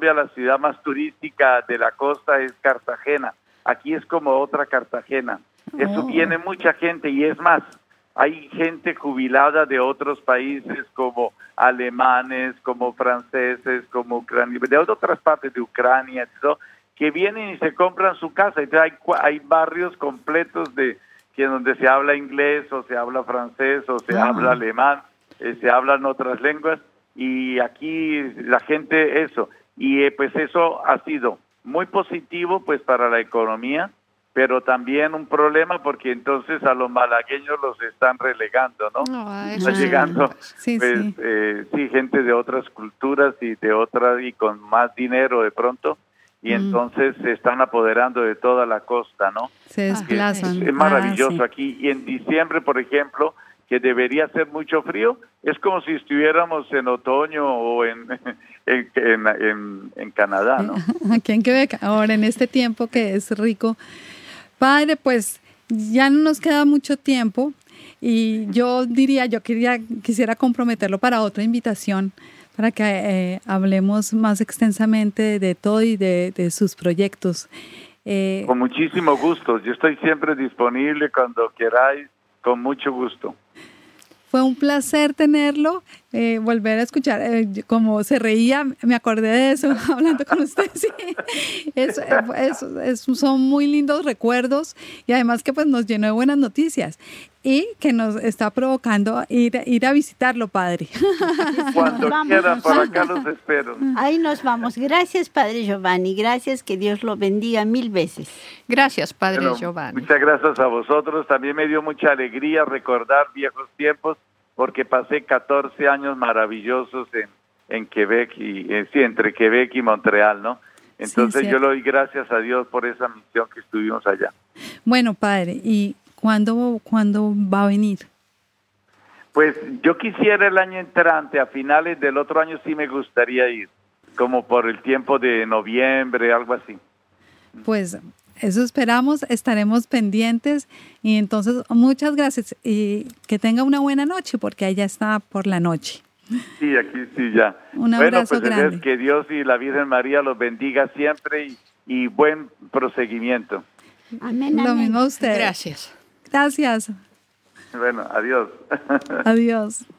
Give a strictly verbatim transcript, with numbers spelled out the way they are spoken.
Colombia la ciudad más turística de la costa es Cartagena. Aquí es como otra Cartagena. Eso Oh. viene mucha gente y es más, hay gente jubilada de otros países como alemanes, como franceses, como ucranianos, de otras partes de Ucrania, ¿no? Que vienen y se compran su casa. Entonces hay, hay barrios completos de que donde se habla inglés o se habla francés o se Ah. habla alemán, eh, se hablan otras lenguas y aquí la gente eso. Y eh, pues eso ha sido muy positivo pues para la economía, pero también un problema porque entonces a los malagueños los están relegando, ¿no? No, Está eso sí. llegando Sí, pues sí. eh, sí, gente de otras culturas y de otras y con más dinero de pronto y Mm. entonces se están apoderando de toda la costa, ¿no? Se Ah, desplazan. Es maravilloso Ah, sí. aquí y en diciembre, por ejemplo, que debería hacer mucho frío, es como si estuviéramos en otoño o en en, en, en, en Canadá, ¿no? Aquí en Quebec, ahora en este tiempo que es rico. Padre, pues ya no nos queda mucho tiempo y yo diría, yo quería, quisiera comprometerlo para otra invitación, para que eh, hablemos más extensamente de, de todo y de, de sus proyectos. Eh, Con muchísimo gusto, yo estoy siempre disponible cuando queráis, con mucho gusto. Fue un placer tenerlo, eh, volver a escuchar, eh, como se reía, me acordé de eso hablando con usted, sí. Es, es, es, son muy lindos recuerdos y además que pues nos llenó de buenas noticias y que nos está provocando ir, ir a visitarlo, padre. Cuando Vamos, quieran, nos por vamos. acá los espero. Ahí nos vamos. Gracias, Padre Giovanni. Gracias, que Dios lo bendiga mil veces. Gracias, Padre Bueno, Giovanni. muchas gracias a vosotros, también me dio mucha alegría recordar viejos tiempos, porque pasé catorce años maravillosos en, en Quebec, y eh, sí, entre Quebec y Montreal, ¿no? Entonces Sí, yo le doy gracias a Dios por esa misión que estuvimos allá. Bueno, padre, ¿y cuándo, cuándo va a venir? Pues yo quisiera el año entrante, a finales del otro año sí me gustaría ir, como por el tiempo de noviembre, algo así. Pues eso esperamos, estaremos pendientes y entonces muchas gracias y que tenga una buena noche porque allá está por la noche. Sí, aquí sí ya. Un bueno, abrazo pues entonces grande. que Dios y la Virgen María los bendiga siempre y, y buen proseguimiento. Amén, Lo amén. mismo a usted. Gracias. Gracias. Bueno, adiós. Adiós.